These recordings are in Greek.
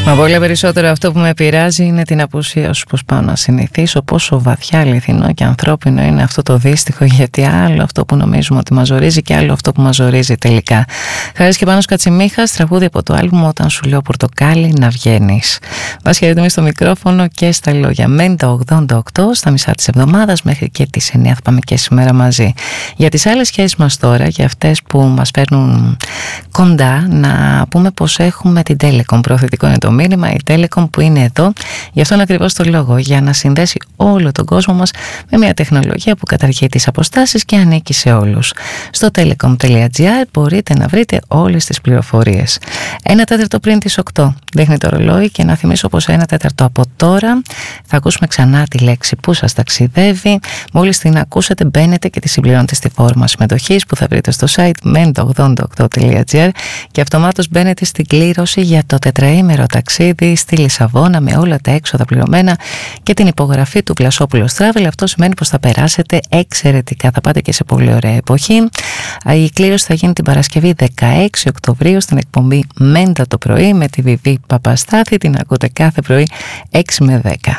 Μα πολύ περισσότερο αυτό που με πειράζει είναι την απουσία σου, πως πάω να συνηθίσω πόσο βαθιά αληθινό και ανθρώπινο είναι αυτό το δύστιχο, γιατί άλλο αυτό που νομίζουμε ότι μας ζορίζει και άλλο αυτό που μας ζορίζει τελικά. Χάρης και Πάνος Κατσιμίχας, τραγούδι από το άλμπουμ «Όταν σου λέω πορτοκάλι να βγαίνεις». Βάση χαιρετούμε στο μικρόφωνο και στα λόγια. Μέντα 88 στα μισά της εβδομάδας μέχρι και τις 9 θα πάμε και σήμερα μαζί. Για τις άλλες σχέσεις μας τώρα, για αυτές που μας φέρνουν κοντά, να πούμε πως έχουμε την Telecom. Προθετικό είναι το μήνυμα, η Telecom που είναι εδώ γι' αυτόν ακριβώς το λόγο, για να συνδέσει όλο τον κόσμο μας με μια τεχνολογία που καταργεί τις αποστάσεις και ανήκει σε όλους. Στο telecom.gr μπορείτε να βρείτε όλες τις πληροφορίες. 1/4 πριν τις 8 δείχνει το ρολόι και να θυμίσω πως 1/4 από τώρα θα ακούσουμε ξανά τη λέξη που σας ταξιδεύει. Μόλις την ακούσετε μπαίνετε και τη συμπληρώνετε στη φόρμα συμμετοχής που θα βρείτε στο site mento88.gr και αυτομάτως μπαίνετε στην κλήρωση για το τετραήμερο ταξίδι στη Λισαβόνα με όλα τα έξοδα πληρωμένα και την υπογραφή του Βλασόπουλος Travel. Αυτό σημαίνει πως θα περάσετε εξαιρετικά, θα πάτε και σε πολύ ωραία εποχή. Η κλήρωση θα γίνει την Παρασκευή 16 Οκτωβρίου στην εκπομπή Μέντα το πρωί με τη Βιβί Παπαστάθη. Την ακούτε κάθε πρωί 6 με 10.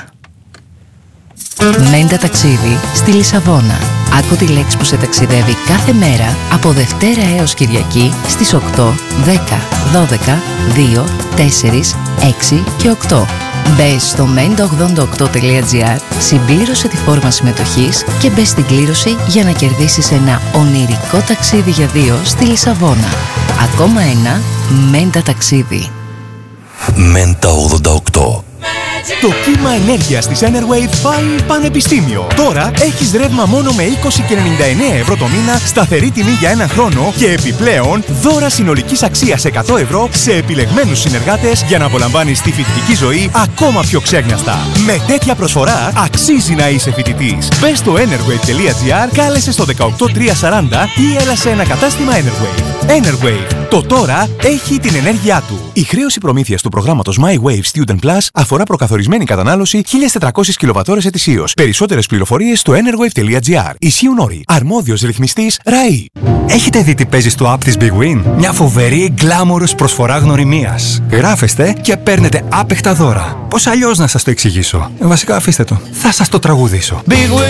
Μέντα ταξίδι στη Λισαβόνα. Άκου τη λέξη που σε ταξιδεύει κάθε μέρα από Δευτέρα έως Κυριακή στις 8, 10, 12, 2, 4, 6 και 8. Μπες στο mento88.gr, συμπλήρωσε τη φόρμα συμμετοχής και μπες στην κλήρωση για να κερδίσεις ένα ονειρικό ταξίδι για δύο στη Λισαβόνα. Ακόμα ένα Μέντα ταξίδι. Μέντα 88. Το κύμα ενέργειας της Enerwave πάει πανεπιστήμιο. Τώρα έχεις ρεύμα μόνο με 20,99 ευρώ το μήνα, σταθερή τιμή για ένα χρόνο και επιπλέον δώρα συνολικής αξίας 100 ευρώ σε επιλεγμένους συνεργάτες για να απολαμβάνεις τη φοιτητική ζωή ακόμα πιο ξέγνιαστα. Με τέτοια προσφορά αξίζει να είσαι φοιτητής. Μπες στο enerwave.gr, κάλεσε στο 18340 ή έλα σε ένα κατάστημα Enerwave. Enerwave. Το τώρα έχει την ενέργειά του. Η χρέωση προμήθειας του προγράμματος My Wave Student Plus αφορά προκαθορισμένη κατανάλωση 1.400 κιλοβατώρες ετησίως. Περισσότερες πληροφορίες στο enerwave.gr. Ισχύουν όροι. Αρμόδιος ρυθμιστής ΡΑΗ. Έχετε δει τι παίζει στο app της Big Win? Μια φοβερή γκλάμορος προσφορά γνωριμίας. Γράφεστε και παίρνετε άπεχτα δώρα. Πώς αλλιώς να σας το εξηγήσω? Βασικά αφήστε το. Θα σας το τραγουδήσω.